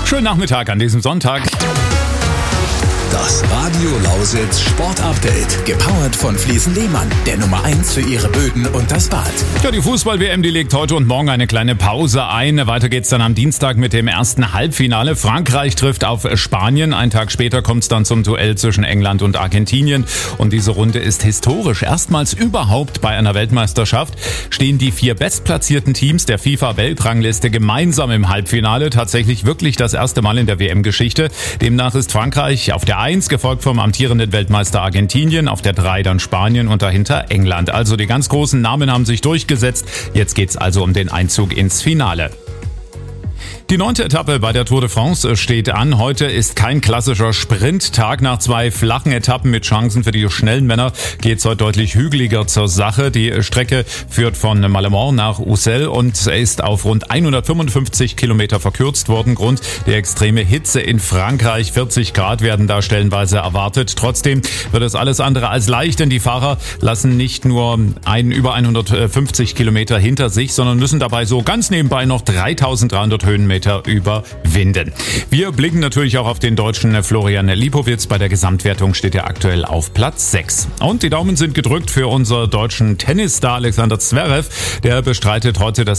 Schönen Nachmittag an diesem Sonntag. Das Radio Lausitz Sport Update, gepowert von Fliesen Lehmann, der Nummer 1 für ihre Böden und das Bad. Ja, die Fußball-WM, die legt heute und morgen eine kleine Pause ein. Weiter geht's dann am Dienstag mit dem ersten Halbfinale. Frankreich trifft auf Spanien. Einen Tag später kommt's dann zum Duell zwischen England und Argentinien. Und diese Runde ist historisch. Erstmals überhaupt bei einer Weltmeisterschaft stehen die 4 bestplatzierten Teams der FIFA-Weltrangliste gemeinsam im Halbfinale. Tatsächlich wirklich das erste Mal in der WM-Geschichte. Demnach ist Frankreich auf der 1, gefolgt vom amtierenden Weltmeister Argentinien, auf der 3 dann Spanien und dahinter England. Also die ganz großen Namen haben sich durchgesetzt. Jetzt geht's also um den Einzug ins Finale. Die 9. Etappe bei der Tour de France steht an. Heute ist kein klassischer Sprinttag. Nach 2 flachen Etappen mit Chancen für die schnellen Männer geht's heute deutlich hügeliger zur Sache. Die Strecke führt von Malemort nach Ussel und ist auf rund 155 Kilometer verkürzt worden. Grund die extreme Hitze in Frankreich. 40 Grad werden da stellenweise erwartet. Trotzdem wird es alles andere als leicht, denn die Fahrer lassen nicht nur über 150 Kilometer hinter sich, sondern müssen dabei so ganz nebenbei noch 3300 Höhenmeter überwinden. Wir blicken natürlich auch auf den Deutschen Florian Lipowitz. Bei der Gesamtwertung steht er aktuell auf Platz 6. Und die Daumen sind gedrückt für unseren deutschen Tennisstar Alexander Zverev. Der bestreitet heute das